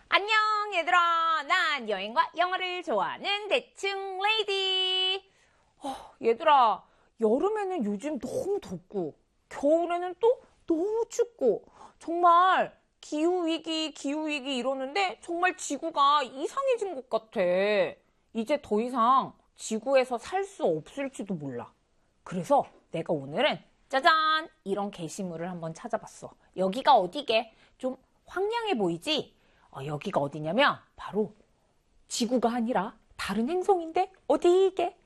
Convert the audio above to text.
안녕 얘들아, 난 여행과 영어를 좋아하는 대충 레이디. 얘들아, 여름에는 요즘 너무 덥고 겨울에는 또 너무 춥고 정말 기후위기 이러는데 정말 지구가 이상해진 것 같아. 이제 더 이상 지구에서 살 수 없을지도 몰라. 그래서 내가 오늘은 짜잔 이런 게시물을 한번 찾아봤어. 여기가 어디게? 좀 황량해 보이지? 여기가 어디냐면 바로 지구가 아니라 다른 행성인데 어디게?